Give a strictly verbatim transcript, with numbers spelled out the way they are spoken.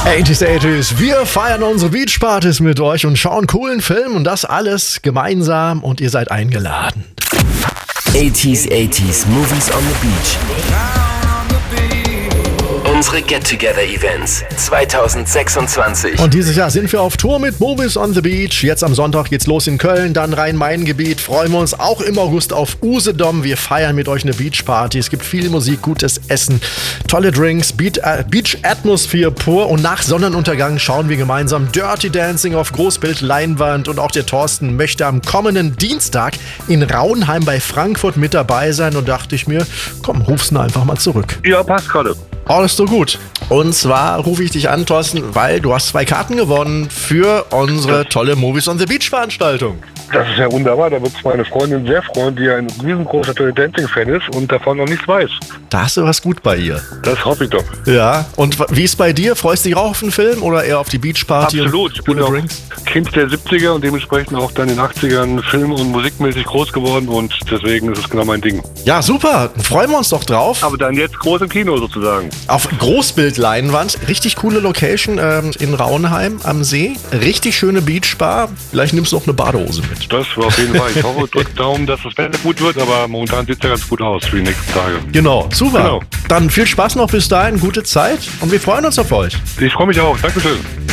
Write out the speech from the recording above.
achtziger, achtziger, wir feiern unsere Beachpartys mit euch und schauen coolen Film und das alles gemeinsam und ihr seid eingeladen. achtziger, achtziger, Movies on the Beach. Unsere Get-Together-Events zwanzig sechsundzwanzig. Und dieses Jahr sind wir auf Tour mit Movies on the Beach. Jetzt am Sonntag geht's los in Köln, dann Rhein-Main-Gebiet. Freuen wir uns auch im August auf Usedom. Wir feiern mit euch eine Beachparty. Es gibt viel Musik, gutes Essen, tolle Drinks, Beat, äh, Beach-Atmosphäre pur. Und nach Sonnenuntergang schauen wir gemeinsam Dirty Dancing auf Großbildleinwand. Und auch der Thorsten möchte am kommenden Dienstag in Raunheim bei Frankfurt mit dabei sein. Und dachte ich mir, komm, ruf's ihn einfach mal zurück. Ja, passt gerade. Alles so gut. Und zwar rufe ich dich an, Thorsten, weil du hast zwei Karten gewonnen für unsere tolle Movies on the Beach Veranstaltung. Das ist ja wunderbar, da wird sich meine Freundin sehr freuen, die ja ein riesengroßer Dirty Dancing-Fan ist und davon noch nichts weiß. Da hast du was gut bei ihr. Das hoffe ich doch. Ja, und wie ist bei dir? Freust du dich auch auf den Film oder eher auf die Beachparty? Absolut, ich bin auch Kind der siebziger und dementsprechend auch dann in den achtzigern film- und musikmäßig groß geworden und deswegen ist es genau mein Ding. Ja, super, freuen wir uns doch drauf. Aber dann jetzt groß im Kino sozusagen. Auf Großbildleinwand, richtig coole Location ähm, in Raunheim am See, richtig schöne Beachbar, vielleicht nimmst du noch eine Badehose mit. Das war auf jeden Fall. Ich hoffe, drückt Daumen, dass das Wetter gut wird, aber momentan sieht es ja ganz gut aus für die nächsten Tage. Genau, super. Genau. Dann viel Spaß noch bis dahin, gute Zeit und wir freuen uns auf euch. Ich freue mich auch. Dankeschön.